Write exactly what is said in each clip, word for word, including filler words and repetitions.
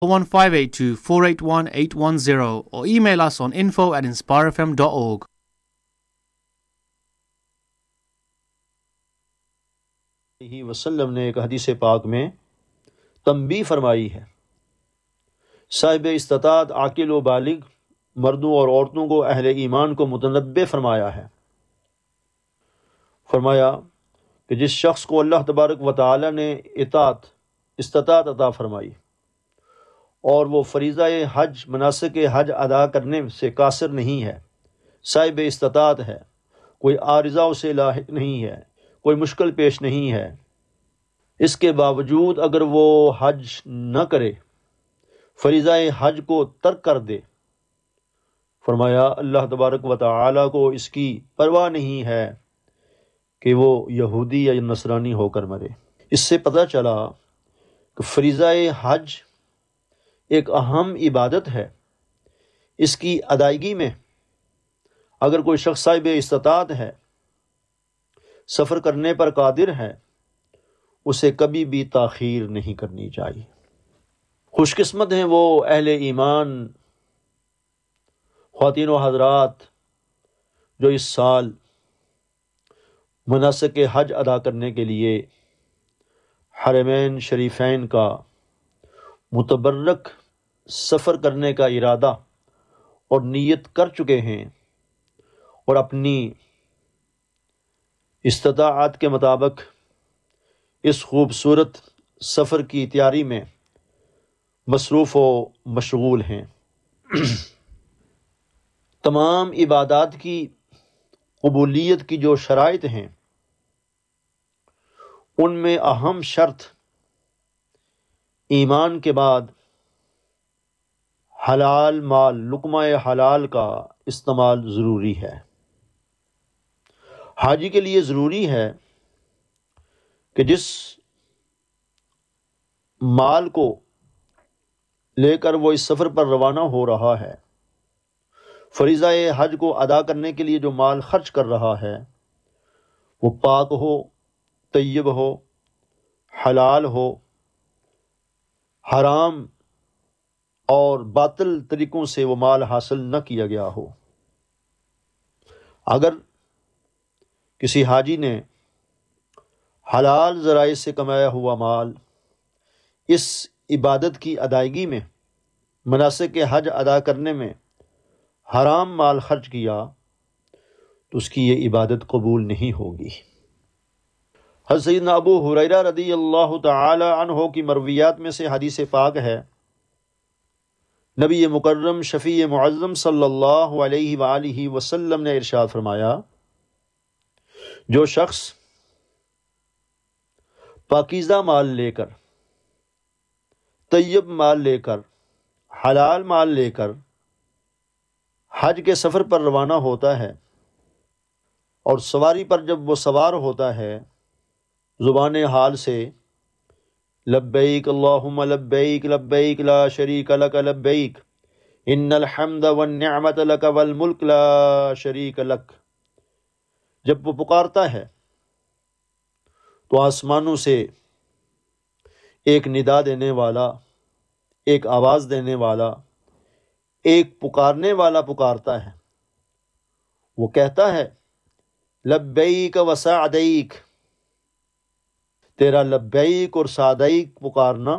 one five eight two, four eight one, eight one zero or email us on info at inspire f m dot org. علیہ وسلم نے ایک حدیث پاک میں تنبیہ فرمائی ہے، صاحب استطاعت عاقل و بالغ مردوں اور عورتوں کو، اہل ایمان کو متنبہ فرمایا ہے۔ فرمایا کہ جس شخص کو اللہ تبارک و تعالی نے اطاعت استطاعت عطا فرمائی اور وہ فریضہ حج مناسک حج ادا کرنے سے قاصر نہیں ہے، صاحب استطاعت ہے، کوئی عارضہ اسے لاحق نہیں ہے، کوئی مشکل پیش نہیں ہے، اس کے باوجود اگر وہ حج نہ کرے، فریضہ حج کو ترک کر دے، فرمایا اللہ تبارک و تعالی کو اس کی پرواہ نہیں ہے کہ وہ یہودی یا نصرانی ہو کر مرے۔ اس سے پتہ چلا کہ فریضہ حج ایک اہم عبادت ہے، اس کی ادائیگی میں اگر کوئی شخص صاحب استطاعت ہے، سفر کرنے پر قادر ہے، اسے کبھی بھی تاخیر نہیں کرنی چاہیے۔ خوش قسمت ہیں وہ اہل ایمان خواتین و حضرات جو اس سال مناسک حج ادا کرنے کے لیے حرمین شریفین کا متبرک سفر کرنے کا ارادہ اور نیت کر چکے ہیں اور اپنی استطاعت کے مطابق اس خوبصورت سفر کی تیاری میں مصروف و مشغول ہیں۔ تمام عبادات کی قبولیت کی جو شرائط ہیں، ان میں اہم شرط ایمان کے بعد حلال مال، لقمہ حلال کا استعمال ضروری ہے۔ حاجی کے لیے ضروری ہے کہ جس مال کو لے کر وہ اس سفر پر روانہ ہو رہا ہے، فریضہ حج کو ادا کرنے کے لیے جو مال خرچ کر رہا ہے، وہ پاک ہو، طیب ہو، حلال ہو، حرام اور باطل طریقوں سے وہ مال حاصل نہ کیا گیا ہو۔ اگر کسی حاجی نے حلال ذرائع سے کمایا ہوا مال اس عبادت کی ادائیگی میں، مناسک حج ادا کرنے میں حرام مال خرچ کیا تو اس کی یہ عبادت قبول نہیں ہوگی۔ حضرت سیدنا ابو ہریرہ رضی اللہ تعالی عنہ کی مرویات میں سے حدیث پاک ہے، نبی مکرم شفیع معظم صلی اللہ علیہ وآلہ وسلم نے ارشاد فرمایا، جو شخص پاکیزہ مال لے کر، طیب مال لے کر، حلال مال لے کر حج کے سفر پر روانہ ہوتا ہے اور سواری پر جب وہ سوار ہوتا ہے، زبان حال سے لبیک اللہم لبیک لبیک لا شریک لک لبیک ان الحمد والنعمت لک والملک لا شریک لک، جب وہ پکارتا ہے تو آسمانوں سے ایک ندا دینے والا، ایک آواز دینے والا، ایک پکارنے والا پکارتا ہے، وہ کہتا ہے لبیک و سعدیک، تیرا لبیک اور سعدیک پکارنا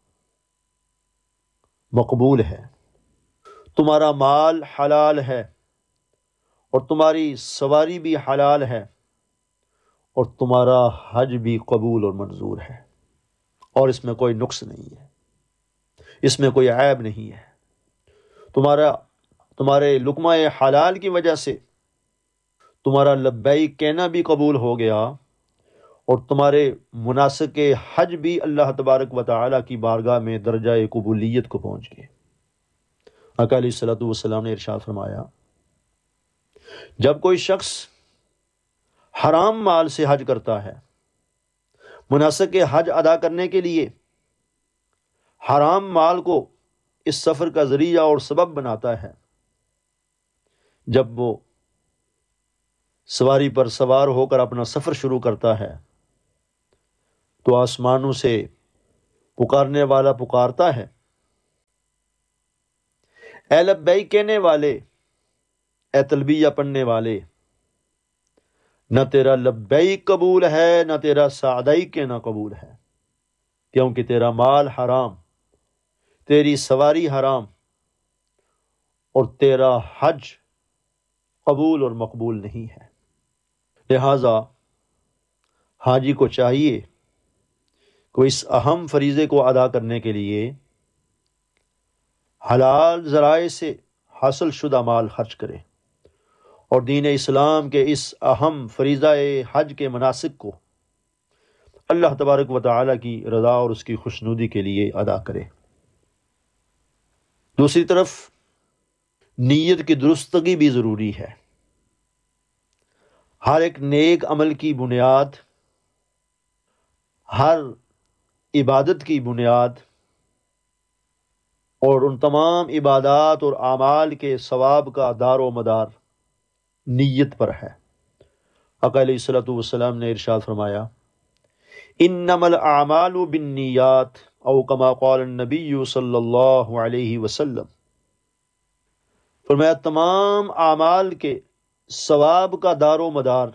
مقبول ہے، تمہارا مال حلال ہے اور تمہاری سواری بھی حلال ہے اور تمہارا حج بھی قبول اور منظور ہے، اور اس میں کوئی نقص نہیں ہے، اس میں کوئی عیب نہیں ہے، تمہارا تمہارے لقمہ حلال کی وجہ سے تمہارا لبیک کہنا بھی قبول ہو گیا اور تمہارے مناسک حج بھی اللہ تبارک و تعالی کی بارگاہ میں درجہ قبولیت کو پہنچ گئے۔ آقا علیہ الصلوۃ والسلام نے ارشاد فرمایا، جب کوئی شخص حرام مال سے حج کرتا ہے، مناسک حج ادا کرنے کے لیے حرام مال کو اس سفر کا ذریعہ اور سبب بناتا ہے، جب وہ سواری پر سوار ہو کر اپنا سفر شروع کرتا ہے تو آسمانوں سے پکارنے والا پکارتا ہے اے لبیک کہنے والے، اے تلبیہ پڑھنے والے، نہ تیرا لبیک قبول ہے نہ تیرا سعدیک کہنا قبول ہے، کیونکہ تیرا مال حرام، تیری سواری حرام، اور تیرا حج قبول اور مقبول نہیں ہے۔ لہٰذا حاجی کو چاہیے کہ اس اہم فریضے کو ادا کرنے کے لیے حلال ذرائع سے حاصل شدہ مال خرچ کرے اور دین اسلام کے اس اہم فریضہ حج کے مناسک کو اللہ تبارک و تعالیٰ کی رضا اور اس کی خوشنودی کے لیے ادا کرے۔ دوسری طرف نیت کی درستگی بھی ضروری ہے۔ ہر ایک نیک عمل کی بنیاد، ہر عبادت کی بنیاد اور ان تمام عبادات اور اعمال کے ثواب کا دار و مدار نیت پر ہے۔ آقا علیہ الصلوۃ والسلام نے ارشاد فرمایا، انما الاعمال بالنیات، او کما قال النبی صلی اللہ علیہ وسلم، فرمایا تمام اعمال کے ثواب کا دار و مدار،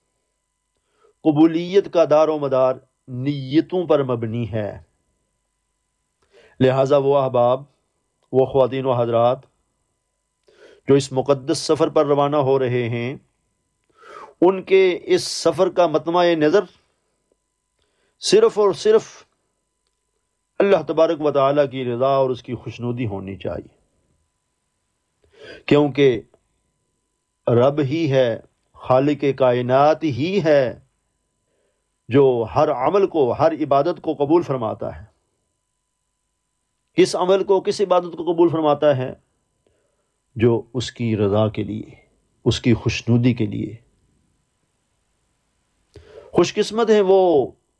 قبولیت کا دار و مدار نیتوں پر مبنی ہے۔ لہٰذا وہ احباب، وہ خواتین و حضرات جو اس مقدس سفر پر روانہ ہو رہے ہیں، ان کے اس سفر کا مطمع نظر صرف اور صرف اللہ تبارک و تعالیٰ کی رضا اور اس کی خوشنودی ہونی چاہیے، کیونکہ رب ہی ہے، خالق کائنات ہی ہے جو ہر عمل کو، ہر عبادت کو قبول فرماتا ہے۔ کس عمل کو، کس عبادت کو قبول فرماتا ہے؟ جو اس کی رضا کے لیے، اس کی خوشنودی کے لیے۔ خوش قسمت ہیں وہ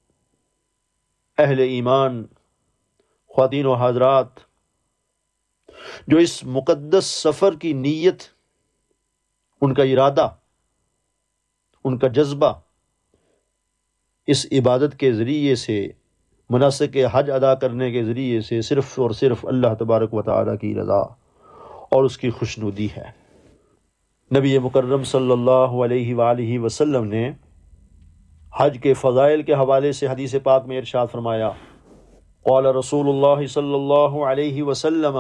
اہل ایمان، خواتین و حضرات، جو اس مقدس سفر کی نیت، ان کا ارادہ، ان کا جذبہ اس عبادت کے ذریعے سے، مناسک حج ادا کرنے کے ذریعے سے صرف اور صرف اللہ تبارک و تعالیٰ کی رضا اور اس کی خوشنودی ہے۔ نبی مکرم صلی اللہ علیہ وآلہ وسلم نے حج کے فضائل کے حوالے سے حدیث پاک میں ارشاد فرمایا، قال رسول اللہ صلی اللہ علیہ وسلم،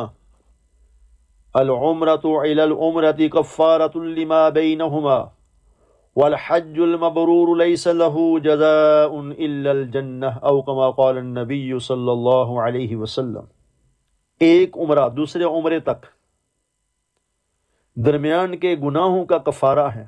العمرۃ الی العمرۃ کفارۃ لما بینہما والحج المبرور لیس له جزاء الا الجنہ، او کما قال النبی صلی اللہ علیہ وسلم۔ ایک عمرہ دوسرے عمرے تک درمیان کے گناہوں کا کفارہ ہے،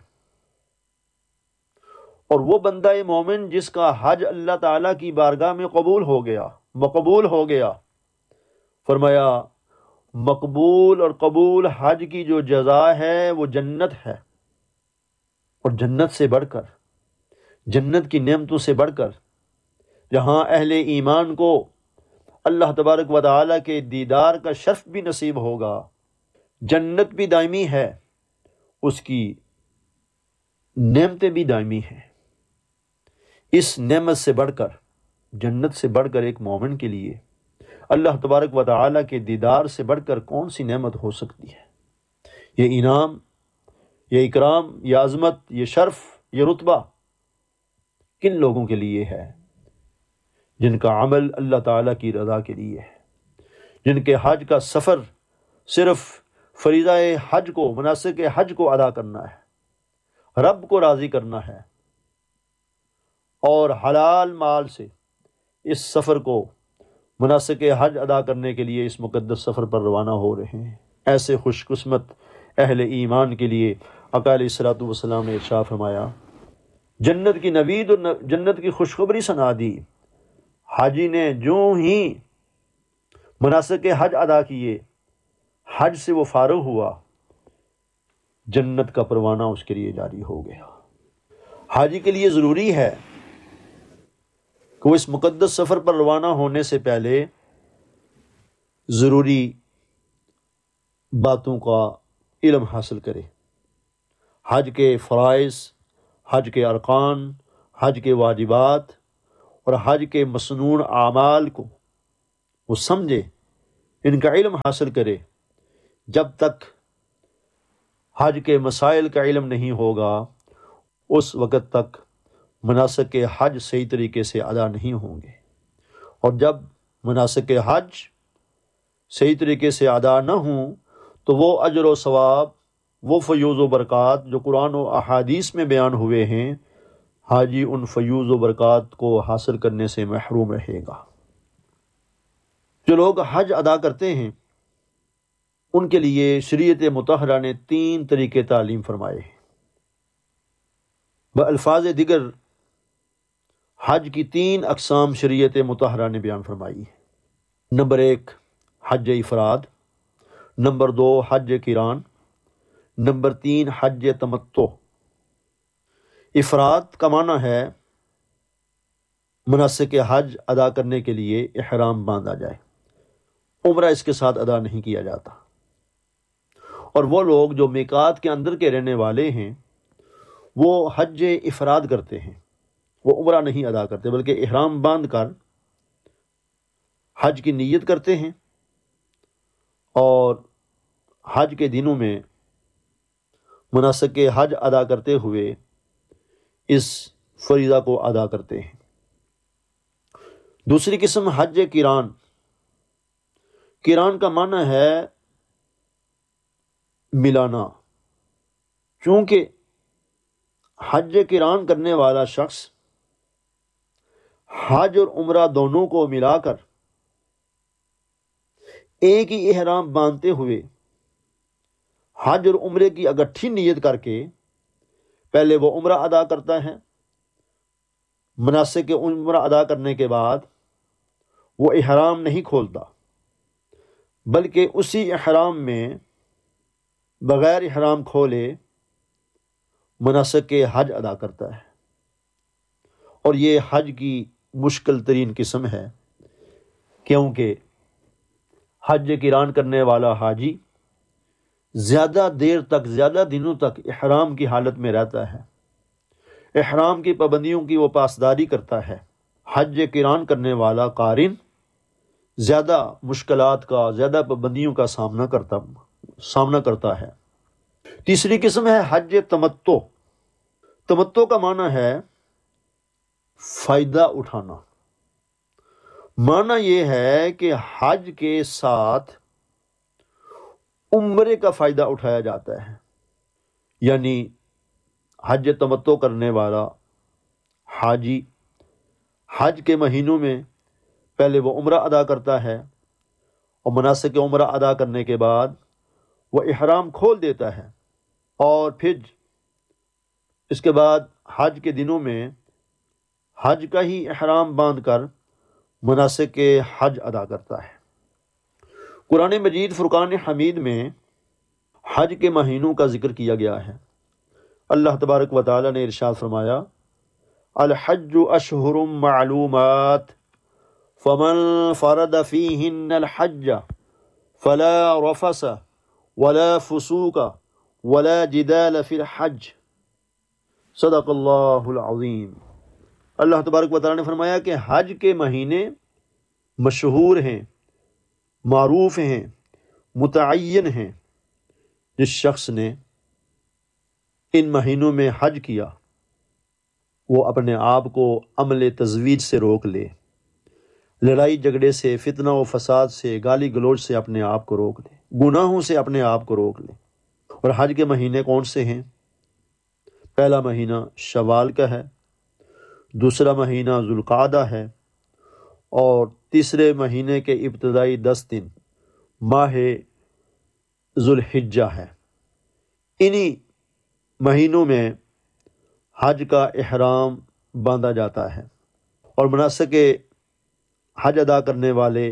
اور وہ بندہ مومن جس کا حج اللہ تعالیٰ کی بارگاہ میں قبول ہو گیا، مقبول ہو گیا، فرمایا مقبول اور قبول حج کی جو جزا ہے وہ جنت ہے، اور جنت سے بڑھ کر، جنت کی نعمتوں سے بڑھ کر، جہاں اہل ایمان کو اللہ تبارک و تعالیٰ کے دیدار کا شرف بھی نصیب ہوگا، جنت بھی دائمی ہے، اس کی نعمتیں بھی دائمی ہیں۔ اس نعمت سے بڑھ کر، جنت سے بڑھ کر ایک مومن کے لیے اللہ تبارک و تعالیٰ کے دیدار سے بڑھ کر کون سی نعمت ہو سکتی ہے؟ یہ انعام، یہ اکرام، یہ عظمت، یہ شرف، یہ رتبہ کن لوگوں کے لیے ہے؟ جن کا عمل اللہ تعالیٰ کی رضا کے لیے ہے، جن کے حج کا سفر صرف فریضہ حج کو، مناسک حج کو ادا کرنا ہے، رب کو راضی کرنا ہے، اور حلال مال سے اس سفر کو، مناسک حج ادا کرنے کے لیے اس مقدس سفر پر روانہ ہو رہے ہیں۔ ایسے خوش قسمت اہل ایمان کے لیے آقا علیہ الصلوۃ والسلام نے ارشاد فرمایا، جنت کی نوید اور جنت کی خوشخبری سنا دی۔ حاجی نے جو ہی مناسک حج ادا کیے، حج سے وہ فارغ ہوا، جنت کا پروانہ اس کے لیے جاری ہو گیا۔ حاجی کے لیے ضروری ہے کہ وہ اس مقدس سفر پر روانہ ہونے سے پہلے ضروری باتوں کا علم حاصل کرے، حج کے فرائض، حج کے ارکان، حج کے واجبات اور حج کے مسنون اعمال کو وہ سمجھے، ان کا علم حاصل کرے، جب تک حج کے مسائل کا علم نہیں ہوگا اس وقت تک مناسک حج صحیح طریقے سے ادا نہیں ہوں گے، اور جب مناسک حج صحیح طریقے سے ادا نہ ہوں تو وہ اجر و ثواب، وہ فیوز و برکات جو قرآن و احادیث میں بیان ہوئے ہیں، حاجی ان فیوز و برکات کو حاصل کرنے سے محروم رہے گا۔ جو لوگ حج ادا کرتے ہیں ان کے لیے شریعت مطہرہ نے تین طریقے تعلیم فرمائے ہیں۔ بالفاظ دیگر حج کی تین اقسام شریعت مطہرہ نے بیان فرمائی ہے۔ نمبر ایک حج افراد، نمبر دو حج قران، نمبر تین حج تمتع۔ افراد کا معنی ہے مناسک حج ادا کرنے کے لیے احرام باندھا جائے، عمرہ اس کے ساتھ ادا نہیں کیا جاتا، اور وہ لوگ جو میقات کے اندر کے رہنے والے ہیں وہ حج افراد کرتے ہیں، وہ عمرہ نہیں ادا کرتے بلکہ احرام باندھ کر حج کی نیت کرتے ہیں، اور حج کے دنوں میں مناسک حج ادا کرتے ہوئے اس فریضہ کو ادا کرتے ہیں۔ دوسری قسم حج قران۔ قران کا معنی ہے ملانا، چونکہ حج قران کرنے والا شخص حج اور عمرہ دونوں کو ملا کر ایک ہی احرام باندھتے ہوئے حج اور عمرے کی اکٹھی نیت کر کے پہلے وہ عمرہ ادا کرتا ہے، مناسک عمرہ ادا کرنے کے بعد وہ احرام نہیں کھولتا بلکہ اسی احرام میں بغیر احرام کھولے مناسک حج ادا کرتا ہے، اور یہ حج کی مشکل ترین قسم ہے، کیونکہ حج قران کرنے والا حاجی زیادہ دیر تک، زیادہ دنوں تک احرام کی حالت میں رہتا ہے، احرام کی پابندیوں کی وہ پاسداری کرتا ہے۔ حج قران کرنے والا قارن زیادہ مشکلات کا، زیادہ پابندیوں کا سامنا کرتا سامنا کرتا ہے۔ تیسری قسم ہے حج تمتع۔ تمتع کا معنی ہے فائدہ اٹھانا۔ معنی یہ ہے کہ حج کے ساتھ عمرے کا فائدہ اٹھایا جاتا ہے، یعنی حج تمتع کرنے والا حاجی حج کے مہینوں میں پہلے وہ عمرہ ادا کرتا ہے، اور مناسک عمرہ ادا کرنے کے بعد وہ احرام کھول دیتا ہے، اور پھر اس کے بعد حج کے دنوں میں حج کا ہی احرام باندھ کر مناسک حج ادا کرتا ہے۔ قرآن مجید فرقان حمید میں حج کے مہینوں کا ذکر کیا گیا ہے۔ اللہ تبارک و تعالی نے ارشاد فرمایا، الحج اشہر معلومات فمن فرد فیہن الحج فلا رفث ولا فسوق ولا جدال فی الحج، صدق اللہ العظیم۔ اللہ تبارک و تعالی نے فرمایا کہ حج کے مہینے مشہور ہیں، معروف ہیں، متعین ہیں۔ جس شخص نے ان مہینوں میں حج کیا وہ اپنے آپ کو عمل تزویج سے روک لے، لڑائی جھگڑے سے، فتنہ و فساد سے، گالی گلوچ سے اپنے آپ کو روک لے، گناہوں سے اپنے آپ کو روک لے۔ اور حج کے مہینے کون سے ہیں؟ پہلا مہینہ شوال کا ہے، دوسرا مہینہ ذوالقعدہ ہے، اور تیسرے مہینے کے ابتدائی دس دن ماہ ذوالحجہ ہے۔ انہی مہینوں میں حج کا احرام باندھا جاتا ہے، اور مناسک حج ادا کرنے والے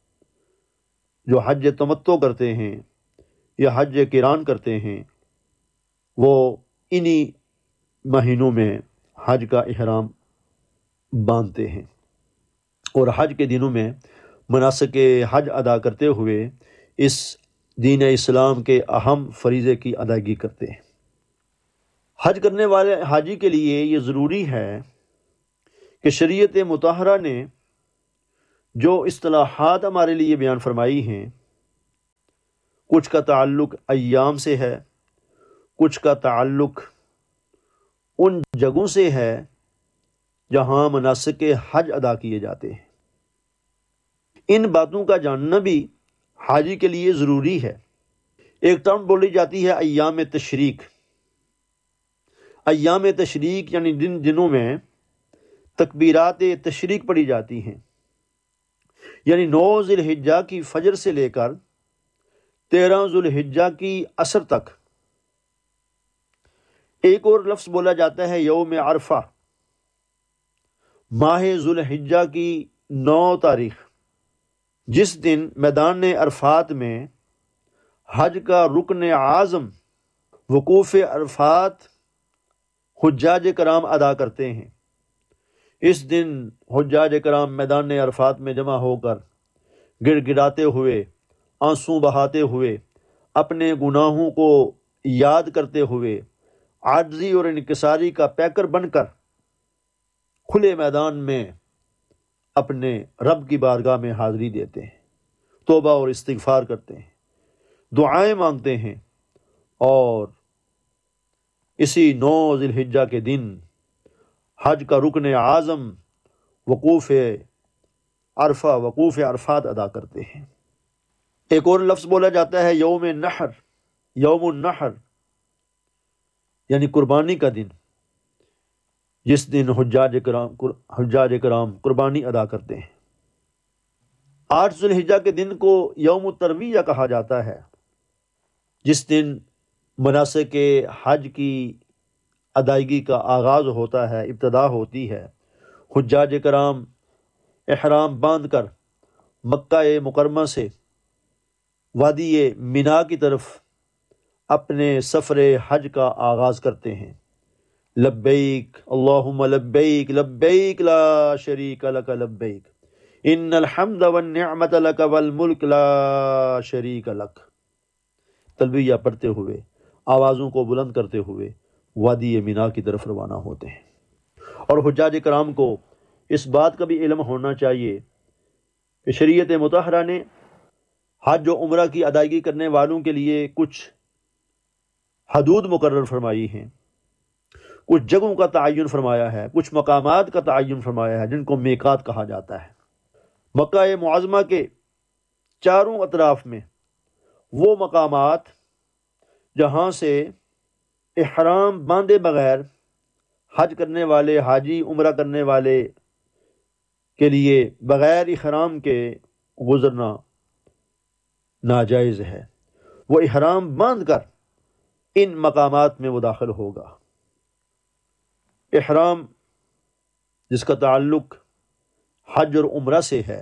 جو حج تمتع کرتے ہیں یا حج قران کرتے ہیں وہ انہی مہینوں میں حج کا احرام باندھتے ہیں، اور حج کے دنوں میں مناسک حج ادا کرتے ہوئے اس دین اسلام کے اہم فریضے کی ادائیگی کرتے ہیں۔ حج کرنے والے حاجی کے لیے یہ ضروری ہے کہ شریعت مطہرہ نے جو اصطلاحات ہمارے لیے بیان فرمائی ہیں کچھ کا تعلق ایام سے ہے، کچھ کا تعلق ان جگہوں سے ہے جہاں مناسک حج ادا کیے جاتے ہیں۔ ان باتوں کا جاننا بھی حاجی کے لیے ضروری ہے۔ ایک ٹرم بولی جاتی ہے ایام تشریق۔ ایام تشریق یعنی جن دنوں میں تکبیرات تشریق پڑھی جاتی ہیں، یعنی نو ذی الحجہ کی فجر سے لے کر تیرہ ذی الحجہ کی عصر تک۔ ایک اور لفظ بولا جاتا ہے یوم عرفہ، ماہ ذی الحجہ کی نو تاریخ، جس دن میدان عرفات میں حج کا رکن اعظم وقوف عرفات حجاج کرام ادا کرتے ہیں۔ اس دن حجاج کرام میدان عرفات میں جمع ہو کر گڑ گڑاتے ہوئے، آنسو بہاتے ہوئے، اپنے گناہوں کو یاد کرتے ہوئے، عاجزی اور انکساری کا پیکر بن کر کھلے میدان میں اپنے رب کی بارگاہ میں حاضری دیتے ہیں، توبہ اور استغفار کرتے ہیں، دعائیں مانگتے ہیں، اور اسی نو ذی الحجہ کے دن حج کا رکن اعظم وقوف عرفہ وقوف عرفات ادا کرتے ہیں۔ ایک اور لفظ بولا جاتا ہے یوم نحر، یوم النحر یعنی قربانی کا دن، جس دن حجاج کرام حجاج کرام قربانی ادا کرتے ہیں۔ آٹھ ذی الحجہ کے دن کو یوم الترویہ کہا جاتا ہے، جس دن مناسک حج کی ادائیگی کا آغاز ہوتا ہے، ابتدا ہوتی ہے۔ حجاج کرام احرام باندھ کر مکہ مکرمہ سے وادی مینا کی طرف اپنے سفر حج کا آغاز کرتے ہیں۔ لبیک اللہم لبیک لبیک لا شریک لک لبیک ان الحمد والنعمت لک والملک لا شریک لک، تلبیہ پڑھتے ہوئے، آوازوں کو بلند کرتے ہوئے وادی مینا کی طرف روانہ ہوتے ہیں۔ اور حجاج کرام کو اس بات کا بھی علم ہونا چاہیے کہ شریعت مطہرہ نے حج و عمرہ کی ادائیگی کرنے والوں کے لیے کچھ حدود مقرر فرمائی ہیں، کچھ جگہوں کا تعین فرمایا ہے، کچھ مقامات کا تعین فرمایا ہے جن کو میقات کہا جاتا ہے۔ مکہ معظمہ کے چاروں اطراف میں وہ مقامات جہاں سے احرام باندھے بغیر حج کرنے والے حاجی، عمرہ کرنے والے کے لیے بغیر احرام کے گزرنا ناجائز ہے، وہ احرام باندھ کر ان مقامات میں وہ داخل ہوگا۔ احرام جس کا تعلق حج اور عمرہ سے ہے،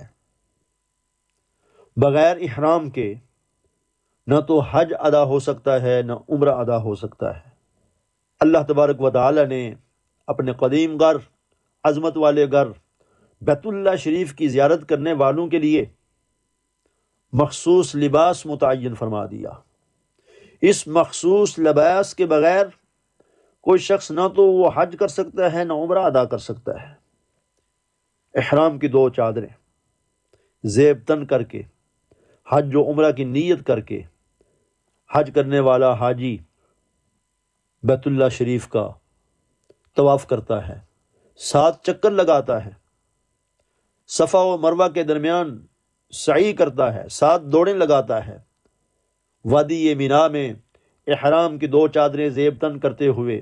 بغیر احرام کے نہ تو حج ادا ہو سکتا ہے نہ عمرہ ادا ہو سکتا ہے۔ اللہ تبارک و تعالی نے اپنے قدیم گھر، عظمت والے گھر بیت اللہ شریف کی زیارت کرنے والوں کے لیے مخصوص لباس متعین فرما دیا۔ اس مخصوص لباس کے بغیر کوئی شخص نہ تو وہ حج کر سکتا ہے نہ عمرہ ادا کر سکتا ہے۔ احرام کی دو چادریں زیب تن کر کے، حج و عمرہ کی نیت کر کے حج کرنے والا حاجی بیت اللہ شریف کا طواف کرتا ہے، سات چکر لگاتا ہے، صفا و مروہ کے درمیان سعی کرتا ہے، سات دوڑیں لگاتا ہے، وادی مینا میں احرام کی دو چادریں زیب تن کرتے ہوئے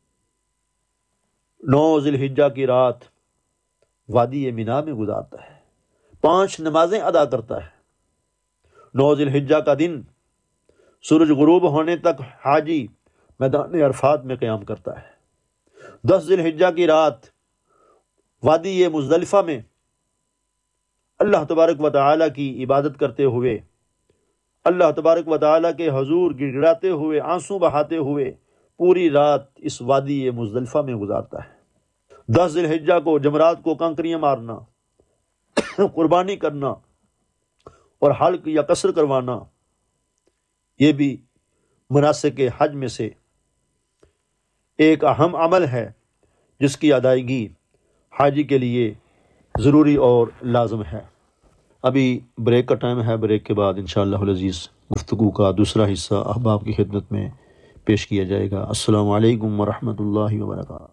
نو ذی الحجہ کی رات وادی مینا میں گزارتا ہے، پانچ نمازیں ادا کرتا ہے۔ نو ذی الحجہ کا دن سورج غروب ہونے تک حاجی میدان عرفات میں قیام کرتا ہے۔ دس ذی الحجہ کی رات وادی مزدلفہ میں اللہ تبارک و تعالیٰ کی عبادت کرتے ہوئے، اللہ تبارک و تعالیٰ کے حضور گڑ گڑاتے ہوئے، آنسو بہاتے ہوئے پوری رات اس وادی مزدلفہ میں گزارتا ہے۔ دس ذی الحجہ کو جمرات کو کنکریاں مارنا، قربانی کرنا اور حلق یا قصر کروانا، یہ بھی مناسک حج میں سے ایک اہم عمل ہے جس کی ادائیگی حاجی کے لیے ضروری اور لازم ہے۔ अभी ब्रेक का टाइम है, ब्रेक के बाद इंशाअल्लाह अज़ीज़ गुफ्तगू का दूसरा हिस्सा अहबाब की खिदमत में पेश किया जाएगा। अस्सलामु अलैकुम व रहमतुल्लाहि व बरकातहू।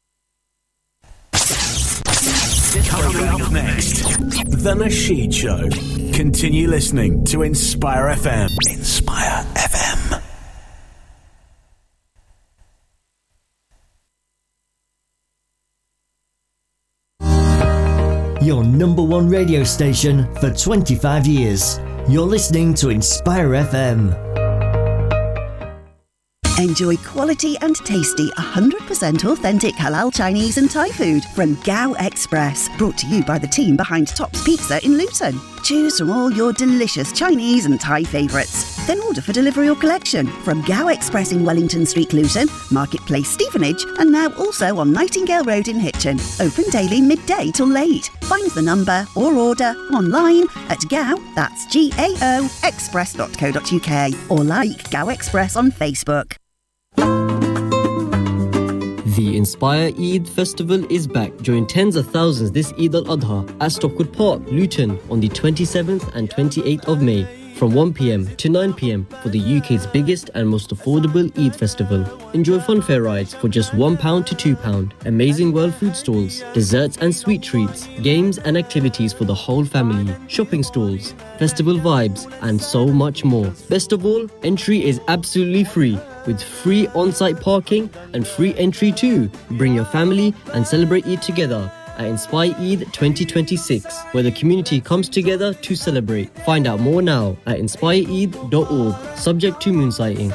Coming up next, The Nasheed Show. Continue listening to Inspire F M. Inspire F M. Your number one radio station for twenty-five years. You're listening to Inspire F M. Enjoy quality and tasty one hundred percent authentic halal Chinese and Thai food from Gao Express. Brought to you by the team behind Tops Pizza in Luton. Choose from all your delicious Chinese and Thai favourites. Then order for delivery or collection from Gao Express in Wellington Street, Luton, Marketplace, Stevenage, and now also on Nightingale Road in Hitchin. Open daily midday till late. Find the number or order online at Gao, that's G A O, express dot co dot U K, or like Gao Express on Facebook. The Inspire Eid Festival is back. Join tens of thousands this Eid al-Adha at Stockwood Park, Luton on the twenty-seventh and twenty-eighth of May from one p m to nine p m for the U K's biggest and most affordable Eid festival. Enjoy funfair rides for just one pound to two pounds, amazing world food stalls, desserts and sweet treats, games and activities for the whole family, shopping stalls, festival vibes and so much more. Best of all, entry is absolutely free, with free on-site parking and free entry too. Bring your family and celebrate Eid together at Inspire Eid twenty twenty-six, where the community comes together to celebrate. Find out more now at inspire eid dot org, subject to moon sighting.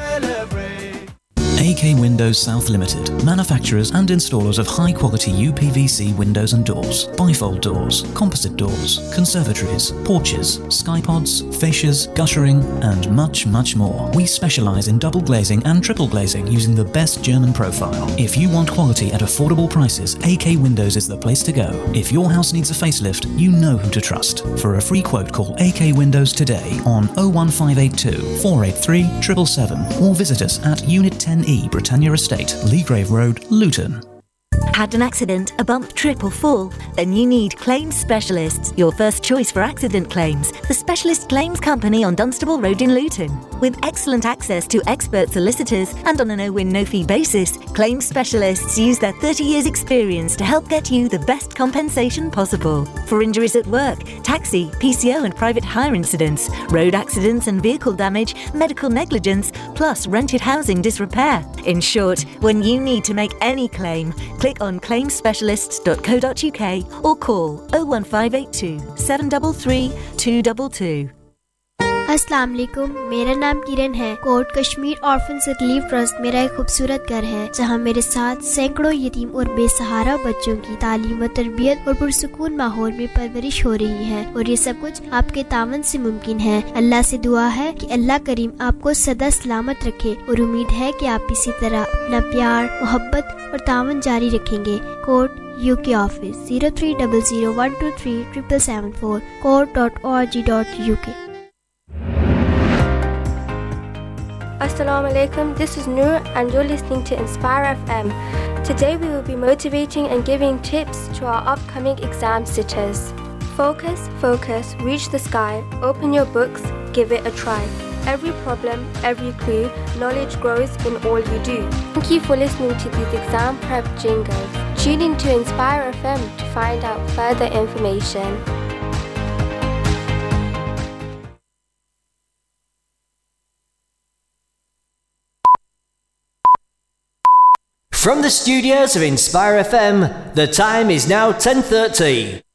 A K Windows South Limited, manufacturers and installers of high-quality U P V C windows and doors, bifold doors, composite doors, conservatories, porches, skypods, fascias, guttering, and much, much more. We specialise in double glazing and triple glazing using the best German profile. If you want quality at affordable prices, A K Windows is the place to go. If your house needs a facelift, you know who to trust. For a free quote, call A K Windows today on oh one five eight two, four eight three, seven seven seven or visit us at Unit ten E Britannia Estate, Leagrave Road, Luton. Had an accident, a bump, trip or fall? Then you need Claims Specialists, your first choice for accident claims. The specialist claims company on Dunstable Road in Luton. With excellent access to expert solicitors and on a no-win, no-fee basis, Claims Specialists use their thirty years experience to help get you the best compensation possible. For injuries at work, taxi, P C O and private hire incidents, road accidents and vehicle damage, medical negligence, plus rented housing disrepair. In short, when you need to make any claim, click on claims specialists dot co dot U K or call oh one five eight two, seven three three, two two two. अस्सलाम वालेकुम, मेरा नाम किरण है। Coat Kashmir orphans relief trust मेरा एक खूबसूरत घर है जहां मेरे साथ सैकड़ों यतीम और बेसहारा बच्चों की तालीम व तरबियत और पुरसुकून माहौल में परवरिश हो रही है और ये सब कुछ आपके तावन से मुमकिन है। अल्लाह से दुआ है कि अल्लाह करीम आपको सदा सलामत रखे और उम्मीद है कि आप इसी तरह अपना प्यार, मोहब्बत और तावन जारी रखेंगे। Coat UK office zero three zero zero one two three seven seven seven four coat dot org dot U K. Assalamu alaikum, this is Noor and you're listening to Inspire F M. Today we will be motivating and giving tips to our upcoming exam sitters. Focus, focus, reach the sky, open your books, give it a try. Every problem, every clue, knowledge grows in all you do. Thank you for listening to these exam prep jingles. Tune in to Inspire F M to find out further information. From the studios of Inspire F M, the time is now ten thirty.